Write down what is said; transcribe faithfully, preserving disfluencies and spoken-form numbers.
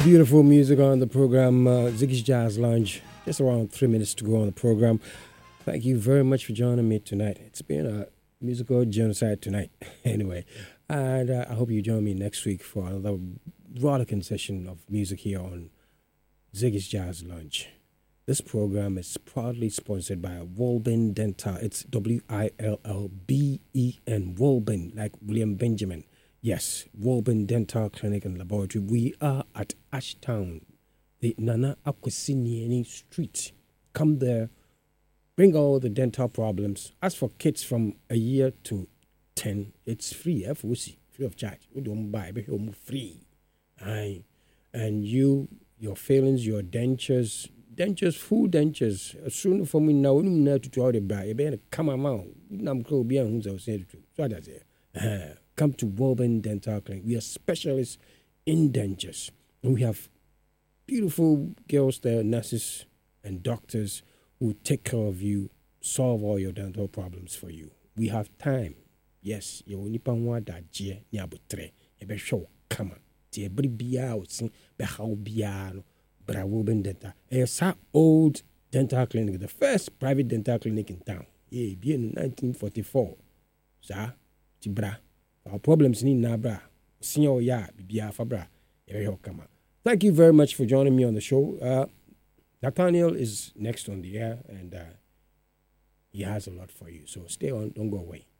Beautiful music on the program, uh, Ziggy's Jazz Lounge. Just around three minutes to go on the program. Thank you very much for joining me tonight. It's been a musical genocide tonight, anyway. And uh, I hope you join me next week for another rollicking session of music here on Ziggy's Jazz Lounge. This program is proudly sponsored by Wolben Dental. It's W I L L B E N, Wolben, like William Benjamin. Yes, Wolben Dental Clinic and Laboratory. We are at Ashtown, the Nana Akwesinieni Street. Come there, bring all the dental problems. As for kids from a year to ten, it's free, F O C, free of charge. We don't buy, but free. Aye. And you, your failings, your dentures, dentures, full dentures. As soon for me now, we know to try to buy. You better come out. I'm going to say the truth. So that's it. Come to Wolben Dental Clinic. We are specialists in dentures. And we have beautiful girls there, nurses and doctors who take care of you, solve all your dental problems for you. We have time. Yes, you only pan one that year, Niabutre, a be show, come on. Dear Bri Bia, sing, Behau Biano, Bra Wolben Dental. A sa old dental clinic, the first private dental clinic in town. Yeah, be in nineteen forty-four. Sa, Tibra. Our problems need nabra. Senior ya, bibia fabra. Thank you very much for joining me on the show. Uh, Nathaniel is next on the air, and uh, he has a lot for you. So stay on, don't go away.